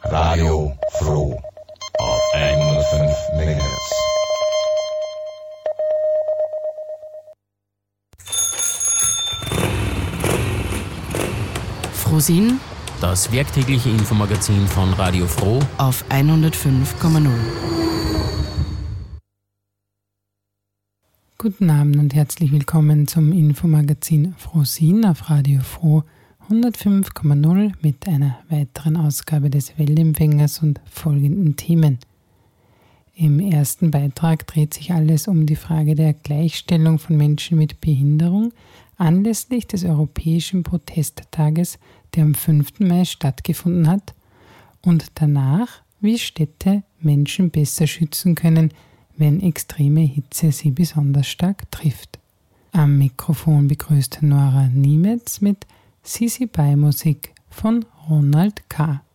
Radio Froh auf 105 MHz. Frohsinn, das werktägliche Infomagazin von Radio Froh auf 105,0. Guten Abend und herzlich willkommen zum Infomagazin Frohsinn auf Radio Froh 105,0 mit einer weiteren Ausgabe des Weltempfängers und folgenden Themen. Im ersten Beitrag dreht sich alles um die Frage der Gleichstellung von Menschen mit Behinderung anlässlich des Europäischen Protesttages, der am 5. Mai stattgefunden hat, und danach, wie Städte Menschen besser schützen können, wenn extreme Hitze sie besonders stark trifft. Am Mikrofon begrüßt Nora Niemetz mit Sisi Bei Musik von Ronald K.